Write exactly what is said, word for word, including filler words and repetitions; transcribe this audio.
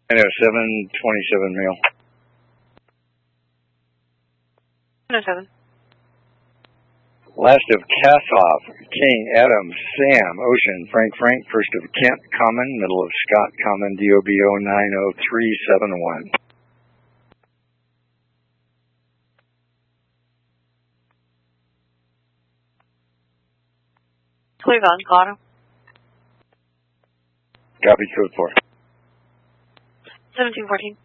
I know, seven twenty-seven male. No seven. Last of Kassoff, King, Adams, Sam, Ocean, Frank, Frank. First of Kent, Common. Middle of Scott, Common, D O B O nine oh three seven one. Cleveland, Colorado. Copy, code four. seventeen fourteen.